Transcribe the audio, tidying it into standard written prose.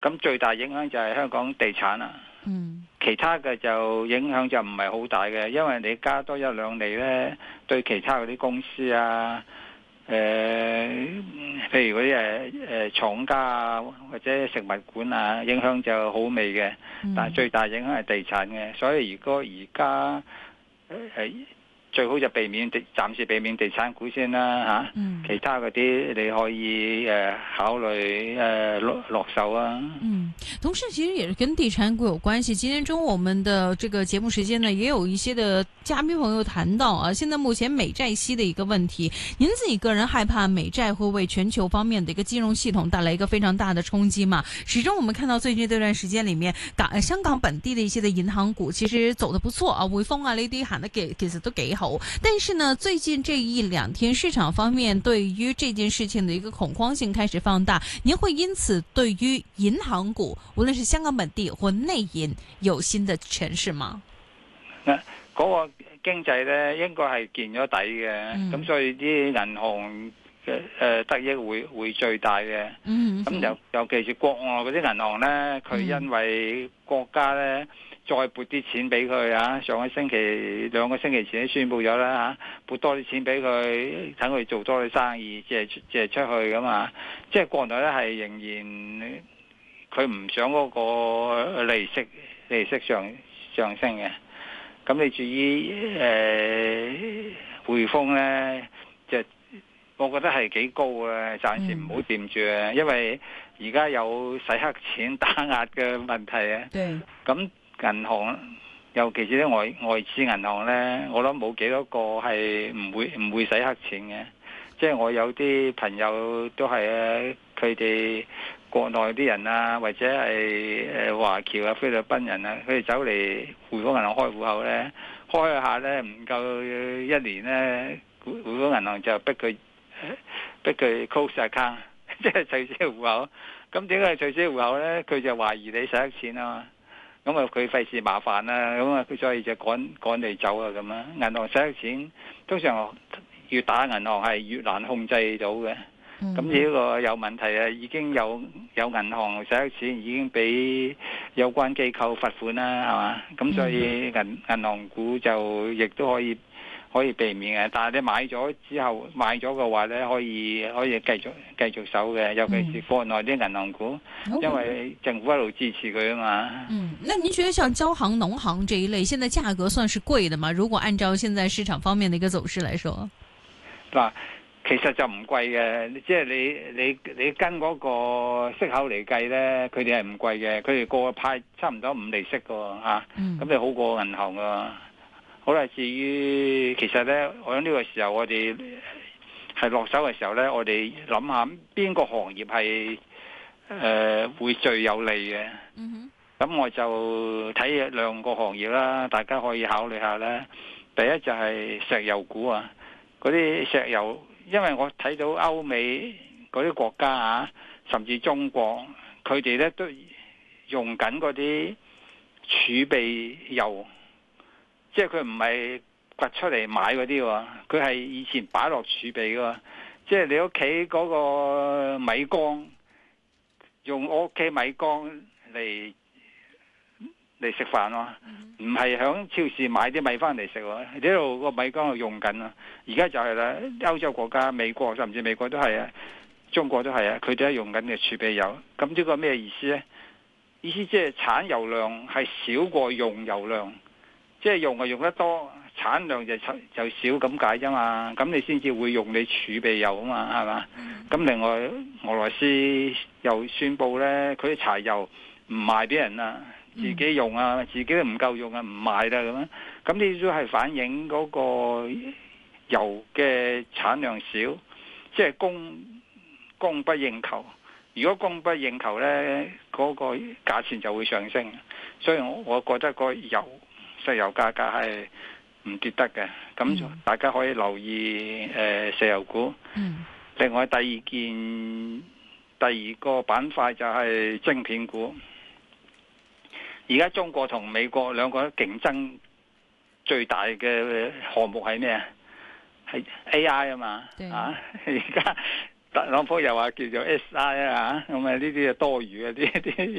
咁最大影響就係香港地產啦。其他嘅就影響就唔係好大嘅，因為你加多一兩厘呢，對其他嗰啲公司啊，譬如嗰啲廠家啊，或者食物館啊，影響就好微嘅。但係最大影響係地產嘅，所以如果而家最好就暫時避免地產股先啦嚇。其他嗰啲你可以考慮落手啊。 同時其實也是跟地產股有關係。今天中午我們的這個節目時間呢，也有一些的嘉賓朋友談到啊，現在目前美債息的一個問題，您自己個人害怕美債會為全球方面的一個金融系統帶來一個非常大的衝擊嘛？始終我們看到最近這段時間裏面，香港本地的一些的銀行股其實走得不錯啊，匯豐啊呢啲行得其實都幾好。但是呢，最近這一兩天市場方面對於這件事情的一個恐慌性開始放大，您會因此對於銀行股，無論是香港本地或內銀，有新的詮釋嗎？ 嗰個經濟呢應該係見咗底嘅，咁所以啲銀行嘅得益會最大嘅。咁尤其是國外嗰啲銀行呢，佢因為國家呢再撥啲錢俾佢啊，上個星期2個星期前都宣布咗啦嚇，撥多啲錢俾佢，等佢做多啲生意，借出去咁啊。即係國內呢係仍然佢唔想嗰個利息上升嘅。咁你至於匯豐呢，就我覺得係幾高嘅，暫時唔好掂住啊，因為而家有洗黑錢打壓嘅問題啊。咁銀行，尤其是啲外資銀行呢，我諗冇幾多個係唔會洗黑錢嘅。即係我有啲朋友都係佢哋國內啲人啊，或者係華僑啊、菲律賓人啊，佢哋走嚟匯豐銀行開戶口呢，開一下呢，唔夠1年呢，匯豐銀行就逼佢 close account， 即係取消戶口。咁點解取消戶口呢？佢就懷疑你洗黑錢啊嘛。咁啊，佢費事麻煩啦，咁啊，佢所以就趕你走啊咁啊。銀行洗黑錢通常越打銀行係越難控制到嘅。咁呢個有問題啊，已經有銀行洗黑錢，已經俾有關機構罰款啦，係嘛？咁所以銀行股就亦都可以避免嘅。但係你買咗嘅話咧，可以繼續守嘅，尤其是國內啲銀行股，因為政府一路支持佢啊嘛。 那您覺得像交行、農行這一類，現在價格算是貴的嗎？如果按照現在市場方面的一個走勢來說， 嗱，其實就唔貴嘅，即係你跟嗰個息口嚟計咧，佢哋係唔貴嘅，佢哋個派差唔多5厘息嘅嚇，咁你好過銀行㗎。好啦，至於其實咧，我喺呢個時候我哋係落手嘅時候咧，我哋諗下邊個行業係會最有利嘅。咁我就睇2個行業啦，大家可以考慮下啦。第一就係石油股啊，嗰啲石油，因為我睇到歐美嗰啲國家啊，甚至中國，佢哋咧都用緊嗰啲儲備油。即係佢唔係掘出嚟買嗰啲喎，佢係以前擺落儲備嘅。即係你屋企嗰個米缸，用我屋企米缸嚟食飯咯，唔係響超市買啲米翻嚟食喎。呢度個米缸係用緊啊！而家就係啦，歐洲國家、美國甚至美國都係啊，中國都係啊，佢哋都係用緊嘅儲備油。咁呢個咩意思呢？意思即係產油量係少過用油量。即係用用得多，產量就少咁解啫嘛。咁你先至會用你儲備油啊嘛，係嘛？咁另外俄羅斯又宣布呢，佢啲柴油唔賣俾人啦，自己用啊，自己都唔夠用啊，唔賣啦咁樣。咁呢啲都係反映嗰個油嘅產量少，即係供不應求。如果供不應求呢，嗰個價錢就會上升。所以我覺得個石油價格係唔跌得嘅，咁大家可以留意石油股。另外第二個板塊就係晶片股。而家中國同美國兩個競爭最大嘅項目係咩啊？係 AI 啊嘛。啊，而家特朗普又話叫做 SI 啊，咁啊呢啲係多餘嘅啲